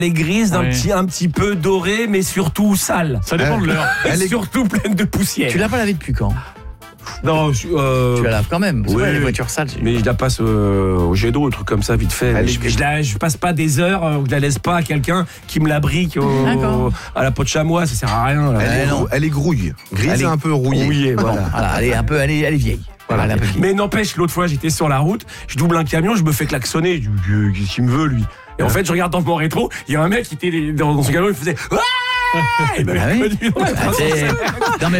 Elle est grise, un petit peu dorée, mais surtout sale. Ça dépend de l'heure. Elle est surtout pleine de poussière. Tu l'as pas lavé depuis quand? Non, Tu la laves quand même. C'est vrai, les voitures sales. Mais je la passe au jet d'eau, un truc comme ça, vite fait. Je passe pas des heures, je la laisse pas à quelqu'un qui me la brique à la peau de chamois, ça sert à rien. Elle est grouille. Grise, un peu rouillée. Rouillée, voilà. Elle est vieille. Voilà. Mais n'empêche, l'autre fois, j'étais sur la route, je double un camion, je me fais klaxonner. Je dis, qu'est-ce qu'il me veut, lui? Et en fait, je regarde dans mon rétro, il y a un mec qui était dans son camion, il faisait. Il m'avait reconnu. Non, mais